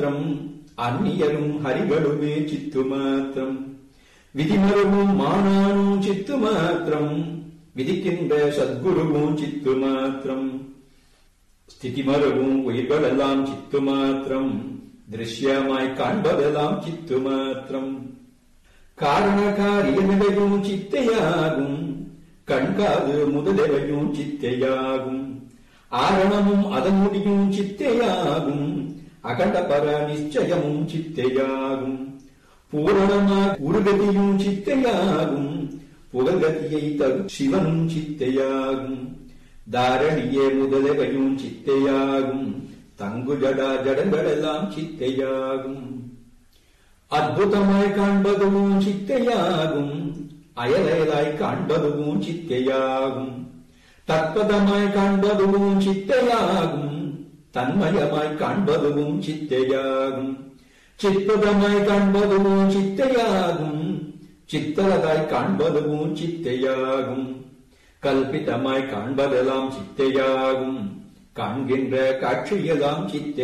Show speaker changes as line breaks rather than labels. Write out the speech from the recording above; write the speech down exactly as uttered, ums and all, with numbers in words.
மாத்திரம் அந்நியரும் ஹரிகளுமே சித்து மாத்திரம் விதிமருவும் மானானும் சித்து மாத்திரம் விதிக்கின்ற சத்குருவும் சித்து மாத்திரம் ஸ்திதிமருவும் உயிர்களெல்லாம் சித்து மாத்திரம் திருஷ்யமாய் காண்பதெல்லாம் சித்து மாத்திரம் காரண காரியமிடையும் சித்தையாகும் கண்காது முதலெவையும் சித்தையாகும் ஆரணமும் அதன் முடியும் சித்தையாகும் அகண்டபர நிச்சயமும் சித்தையாகும் பூரணமாக உருகதியும் சித்தையாகும் புகழ்கதியை தரு சிவனும் சித்தையாகும் தாரணியே முதலெவையும் சித்தையாகும் தங்கு ஜடா ஜடங்களெல்லாம் சித்தையாகும் அற்புதமாய் காண்பதுவும் சித்தையாகும் அயலயலாய் காண்பதுவும் சித்தையாகும் தற்பதமாய் காண்பதுவும் சித்தையாகும் தன்மயமாய் காண்பதுவும் சித்தையாகும் சிற்பதமாய் காண்பதுவும் சித்தையாகும் சித்தரதாய் காண்பதுவும் சித்தையாகும் கல்பிதமாய் காண்பதெல்லாம் சித்தையாகும் காண்கின்ற காட்சியெல்லாம் சித்தை